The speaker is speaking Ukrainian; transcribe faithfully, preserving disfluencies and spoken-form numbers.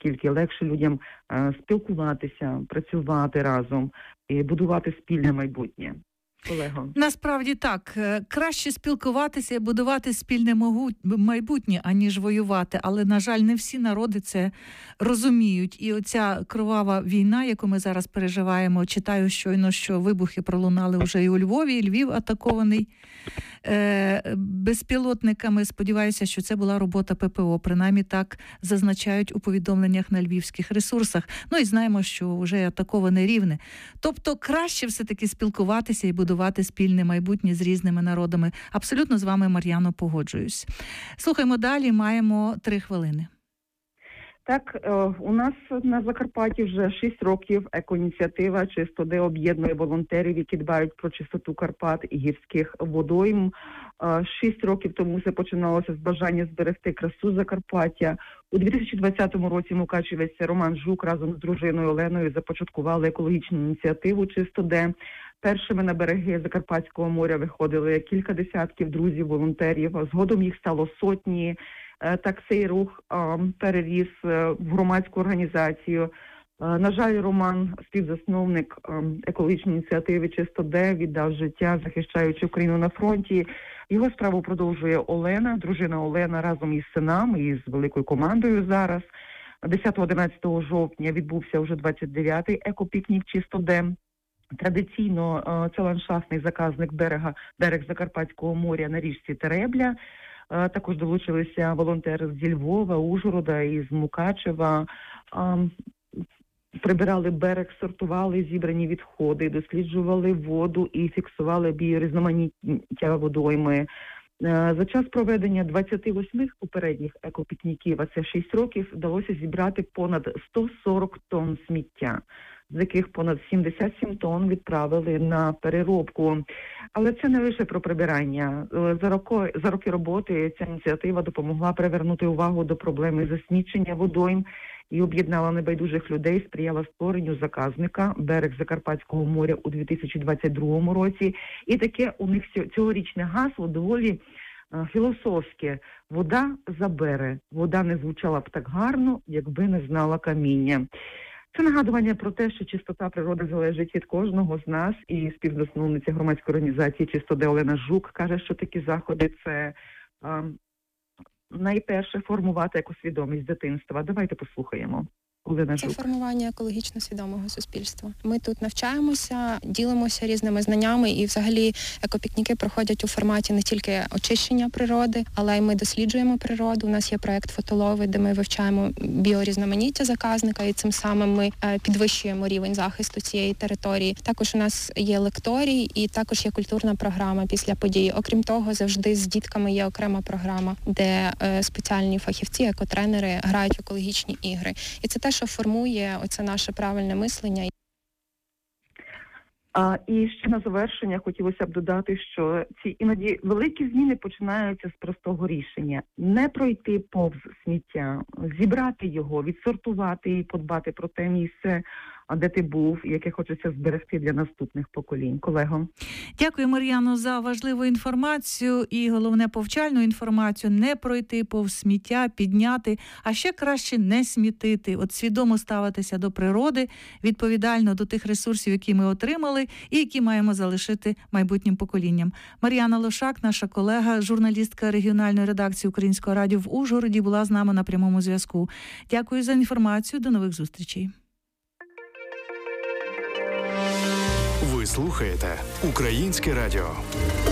наскільки легше людям спілкуватися, працювати разом і будувати спільне майбутнє. Олего. Насправді так. Краще спілкуватися і будувати спільне майбутнє, аніж воювати. Але, на жаль, не всі народи це розуміють. І оця кровава війна, яку ми зараз переживаємо, читаю щойно, що вибухи пролунали вже і у Львові, і Львів атакований е- безпілотниками. Сподіваюся, що це була робота ППО. Принаймні так зазначають у повідомленнях на львівських ресурсах. Ну і знаємо, що вже атаковане Рівне. Тобто краще все-таки спілкуватися і будувати будувати спільне майбутнє з різними народами. Абсолютно з вами, Мар'яно, погоджуюсь. Слухаємо далі, маємо три хвилини. Так, у нас на Закарпатті вже шість років екоініціатива «Чисто», де об'єднує волонтерів, які дбають про чистоту Карпат і гірських водойм. Шість років тому це починалося з бажання зберегти красу Закарпаття. У дві тисячі двадцятому році мукачевець Роман Жук разом з дружиною Оленою започаткували екологічну ініціативу «Чисто», де першими на береги Закарпатського моря виходили кілька десятків друзів, волонтерів. Згодом їх стало сотні. Так цей рух переріс в громадську організацію. На жаль, Роман, співзасновник екологічної ініціативи «Чисто», де віддав життя, захищаючи Україну на фронті. Його справу продовжує Олена, дружина Олена разом із синами і з великою командою зараз. десятого-одинадцятого жовтня відбувся вже двадцять дев'ятий екопікнік «Чисто», де традиційно це ландшафтний заказник берега, берег Закарпатського моря на річці Теребля. Також долучилися волонтери зі Львова, Ужгорода і з Мукачева. Прибирали берег, сортували зібрані відходи, досліджували воду і фіксували біорізноманіття водойми. За час проведення двадцяти восьми попередніх екопікніків, а це шість років, вдалося зібрати понад сто сорок тонн сміття, з яких понад сімдесят сім тонн відправили на переробку. Але це не лише про прибирання. За роки, за роки роботи ця ініціатива допомогла привернути увагу до проблеми засмічення водойм і об'єднала небайдужих людей, сприяла створенню заказника «Берег Закарпатського моря» у дві тисячі двадцять другому році. І таке у них цьогорічне гасло доволі філософське. «Вода забере». Вода не звучала б так гарно, якби не знала каміння. Це нагадування про те, що чистота природи залежить від кожного з нас, і співзасновниця громадської організації «Чисто», де Олена Жук каже, що такі заходи – це а, найперше формувати екосвідомість дитинства. Давайте послухаємо. Це формування екологічно свідомого суспільства. Ми тут навчаємося, ділимося різними знаннями, і взагалі екопікніки проходять у форматі не тільки очищення природи, але й ми досліджуємо природу. У нас є проект «Фотолови», де ми вивчаємо біорізноманіття заказника, і цим самим ми підвищуємо рівень захисту цієї території. Також у нас є лекторій, і також є культурна програма після події. Окрім того, завжди з дітками є окрема програма, де спеціальні фахівці, екотренери грають в екологічні ігри. І це те, що формує оце наше правильне мислення. А, і ще на завершення хотілося б додати, що ці іноді великі зміни починаються з простого рішення. Не пройти повз сміття, зібрати його, відсортувати і подбати про те місце, де ти був, яке хочеться зберегти для наступних поколінь. Колего. Дякую, Мар'яно, за важливу інформацію і, головне, повчальну інформацію. Не пройти повз сміття, підняти, а ще краще не смітити. От свідомо ставитися до природи, відповідально до тих ресурсів, які ми отримали і які маємо залишити майбутнім поколінням. Мар'яна Лошак, наша колега, журналістка регіональної редакції Українського радіо в Ужгороді, була з нами на прямому зв'язку. Дякую за інформацію. До нових зустрічей. Ви слухаєте Українське радіо.